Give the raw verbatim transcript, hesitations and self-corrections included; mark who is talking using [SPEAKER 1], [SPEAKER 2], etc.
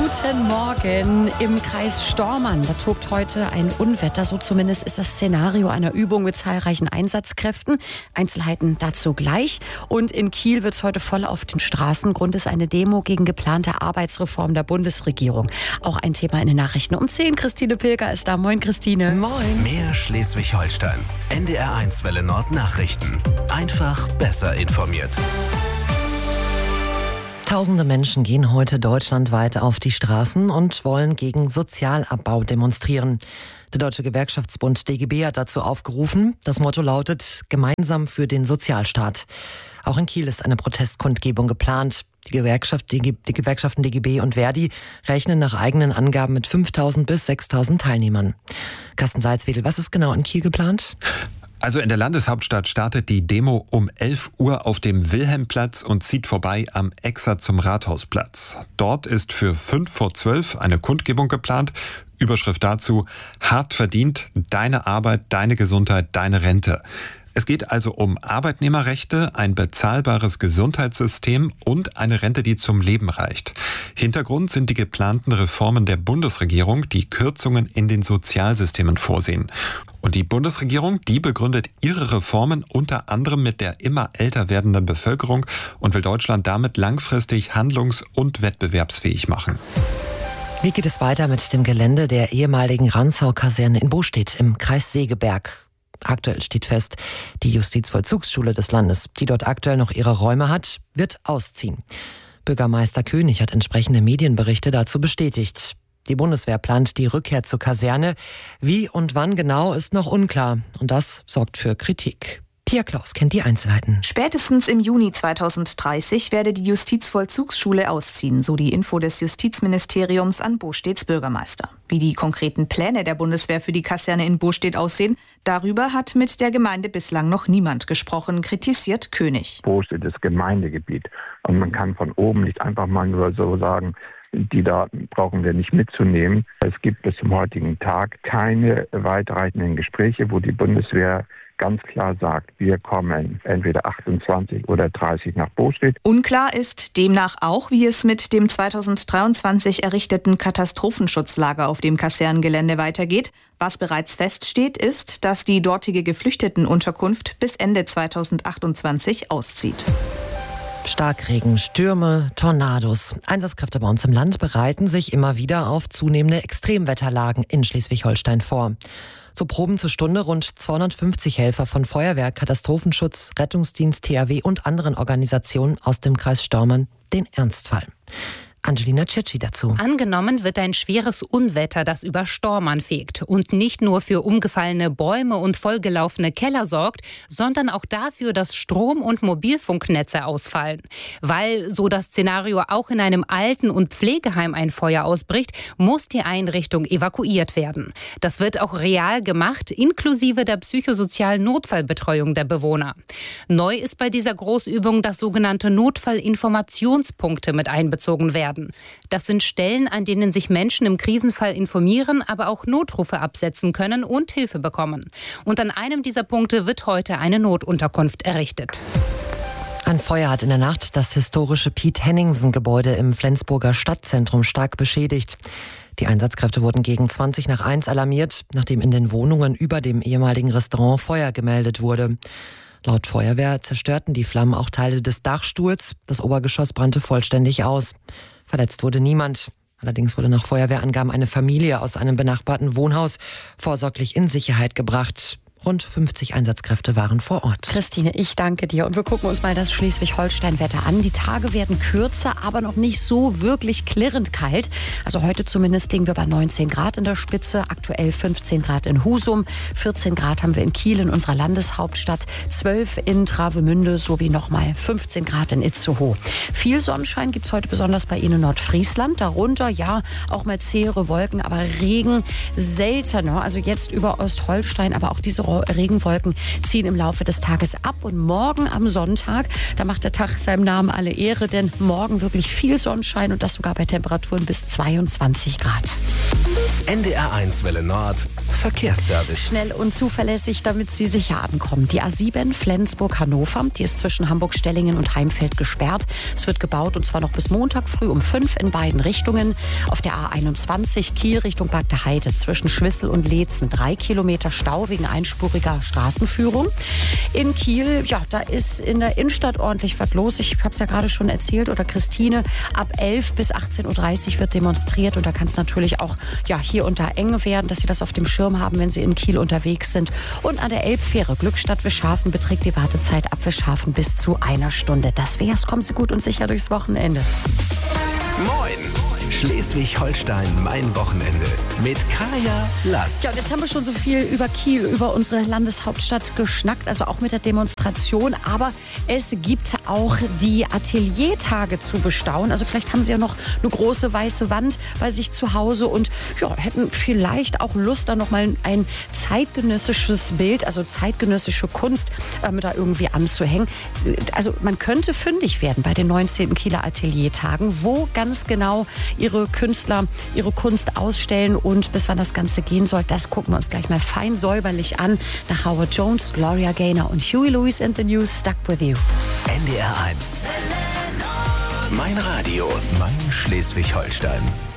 [SPEAKER 1] Guten Morgen. Im Kreis Stormarn, da tobt heute ein Unwetter. So zumindest ist das Szenario einer Übung mit zahlreichen Einsatzkräften. Einzelheiten dazu gleich. Und in Kiel wird es heute voll auf den Straßen. Grund ist eine Demo gegen geplante Arbeitsreform der Bundesregierung. Auch ein Thema in den Nachrichten um zehn. Christine Pilger ist da. Moin, Christine.
[SPEAKER 2] Moin. Mehr Schleswig-Holstein. N D R eins Welle Nord Nachrichten. Einfach besser informiert.
[SPEAKER 3] Tausende Menschen gehen heute deutschlandweit auf die Straßen und wollen gegen Sozialabbau demonstrieren. Der Deutsche Gewerkschaftsbund D G B hat dazu aufgerufen. Das Motto lautet: Gemeinsam für den Sozialstaat. Auch in Kiel ist eine Protestkundgebung geplant. Die, Gewerkschaft, die, die Gewerkschaften D G B und Verdi rechnen nach eigenen Angaben mit fünftausend bis sechstausend Teilnehmern. Carsten Salzwedel, was ist genau in Kiel geplant?
[SPEAKER 4] Also in der Landeshauptstadt startet die Demo um elf Uhr auf dem Wilhelmplatz und zieht vorbei am Exer zum Rathausplatz. Dort ist für fünf vor zwölf eine Kundgebung geplant. Überschrift dazu: Hart verdient, deine Arbeit, deine Gesundheit, deine Rente. Es geht also um Arbeitnehmerrechte, ein bezahlbares Gesundheitssystem und eine Rente, die zum Leben reicht. Hintergrund sind die geplanten Reformen der Bundesregierung, die Kürzungen in den Sozialsystemen vorsehen. Und die Bundesregierung, die begründet ihre Reformen unter anderem mit der immer älter werdenden Bevölkerung und will Deutschland damit langfristig handlungs- und wettbewerbsfähig machen.
[SPEAKER 3] Wie geht es weiter mit dem Gelände der ehemaligen Rantzau-Kaserne in Bostedt im Kreis Segeberg? Aktuell steht fest, die Justizvollzugsschule des Landes, die dort aktuell noch ihre Räume hat, wird ausziehen. Bürgermeister König hat entsprechende Medienberichte dazu bestätigt. Die Bundeswehr plant die Rückkehr zur Kaserne. Wie und wann genau ist noch unklar. Und das sorgt für Kritik. Pia Klaus kennt die Einzelheiten.
[SPEAKER 5] Spätestens im Juni zweitausenddreißig werde die Justizvollzugsschule ausziehen, so die Info des Justizministeriums an Bostedts Bürgermeister. Wie die konkreten Pläne der Bundeswehr für die Kaserne in Bostedt aussehen, darüber hat mit der Gemeinde bislang noch niemand gesprochen, kritisiert König.
[SPEAKER 6] Bostedt ist Gemeindegebiet und man kann von oben nicht einfach mal nur so sagen, die Daten brauchen wir nicht mitzunehmen. Es gibt bis zum heutigen Tag keine weitreichenden Gespräche, wo die Bundeswehr ganz klar sagt, wir kommen entweder achtundzwanzig oder dreißig nach Bostedt.
[SPEAKER 5] Unklar ist demnach auch, wie es mit dem zweitausenddreiundzwanzig errichteten Katastrophenschutzlager auf dem Kasernengelände weitergeht. Was bereits feststeht, ist, dass die dortige Geflüchtetenunterkunft bis Ende zweitausendachtundzwanzig auszieht.
[SPEAKER 3] Starkregen, Stürme, Tornados. Einsatzkräfte bei uns im Land bereiten sich immer wieder auf zunehmende Extremwetterlagen in Schleswig-Holstein vor. So proben zur Stunde rund zweihundertfünfzig Helfer von Feuerwehr, Katastrophenschutz, Rettungsdienst, T H W und anderen Organisationen aus dem Kreis Stormarn den Ernstfall. Angelina Cicci dazu.
[SPEAKER 7] Angenommen wird ein schweres Unwetter, das über Stormarn fegt und nicht nur für umgefallene Bäume und vollgelaufene Keller sorgt, sondern auch dafür, dass Strom- und Mobilfunknetze ausfallen. Weil so das Szenario auch in einem Alten- und Pflegeheim ein Feuer ausbricht, muss die Einrichtung evakuiert werden. Das wird auch real gemacht, inklusive der psychosozialen Notfallbetreuung der Bewohner. Neu ist bei dieser Großübung, dass sogenannte Notfallinformationspunkte mit einbezogen werden. Das sind Stellen, an denen sich Menschen im Krisenfall informieren, aber auch Notrufe absetzen können und Hilfe bekommen. Und an einem dieser Punkte wird heute eine Notunterkunft errichtet.
[SPEAKER 3] Ein Feuer hat in der Nacht das historische Piet-Henningsen-Gebäude im Flensburger Stadtzentrum stark beschädigt. Die Einsatzkräfte wurden gegen zwanzig nach eins alarmiert, nachdem in den Wohnungen über dem ehemaligen Restaurant Feuer gemeldet wurde. Laut Feuerwehr zerstörten die Flammen auch Teile des Dachstuhls. Das Obergeschoss brannte vollständig aus. Verletzt wurde niemand. Allerdings wurde nach Feuerwehrangaben eine Familie aus einem benachbarten Wohnhaus vorsorglich in Sicherheit gebracht. Rund fünfzig Einsatzkräfte waren vor Ort.
[SPEAKER 1] Christine, ich danke dir. Und wir gucken uns mal das Schleswig-Holstein-Wetter an. Die Tage werden kürzer, aber noch nicht so wirklich klirrend kalt. Also heute zumindest liegen wir bei neunzehn Grad in der Spitze. Aktuell fünfzehn Grad in Husum. vierzehn Grad haben wir in Kiel, in unserer Landeshauptstadt. zwölf in Travemünde sowie nochmal fünfzehn Grad in Itzehoe. Viel Sonnenschein gibt es heute besonders bei Ihnen in Nordfriesland. Darunter, ja, auch mal zähere Wolken, aber Regen seltener. Also jetzt über Ostholstein, aber auch diese Regenwolken ziehen im Laufe des Tages ab. Und morgen am Sonntag, da macht der Tag seinem Namen alle Ehre, denn morgen wirklich viel Sonnenschein und das sogar bei Temperaturen bis zweiundzwanzig Grad.
[SPEAKER 2] N D R eins Welle Nord Verkehrsservice.
[SPEAKER 1] Schnell und zuverlässig, damit Sie sicher ankommen. Die A sieben Flensburg-Hannover, die ist zwischen Hamburg-Stellingen und Heimfeld gesperrt. Es wird gebaut und zwar noch bis Montag früh um fünf in beiden Richtungen. Auf der A einundzwanzig Kiel Richtung Bad der Heide zwischen Schwissel und Leetzen drei Kilometer Stau wegen einspuriger Straßenführung. In Kiel, ja, da ist in der Innenstadt ordentlich was los. Ich habe es ja gerade schon erzählt, oder Christine, ab elf bis achtzehn Uhr dreißig wird demonstriert und da kann es natürlich auch ja, hier unter eng werden, dass Sie das auf dem Schirm haben, wenn Sie in Kiel unterwegs sind. Und an der Elbfähre Glückstadt-Wischhafen beträgt die Wartezeit ab Wischhafen bis zu einer Stunde. Das wär's. Kommen Sie gut und sicher durchs Wochenende.
[SPEAKER 2] Moin! Schleswig-Holstein, mein Wochenende mit Kaya Lass.
[SPEAKER 1] Ja, und jetzt haben wir schon so viel über Kiel, über unsere Landeshauptstadt geschnackt, also auch mit der Demonstration. Aber es gibt auch die Ateliertage zu bestaunen. Also vielleicht haben Sie ja noch eine große weiße Wand bei sich zu Hause und ja, hätten vielleicht auch Lust, da noch mal ein zeitgenössisches Bild, also zeitgenössische Kunst, äh, da irgendwie anzuhängen. Also man könnte fündig werden bei den neunzehnten Kieler Ateliertagen, wo ganz genau ihre Künstler ihre Kunst ausstellen und bis wann das Ganze gehen soll, das gucken wir uns gleich mal fein säuberlich an. Nach Howard Jones, Gloria Gaynor und Huey Lewis in the News, Stuck With You.
[SPEAKER 2] N D R eins. Mein Radio, mein Schleswig-Holstein.